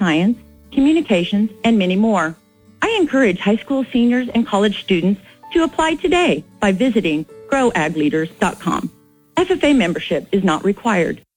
science, communications, and many more. I encourage high school seniors and college students to apply today by visiting growagleaders.com. FFA membership is not required.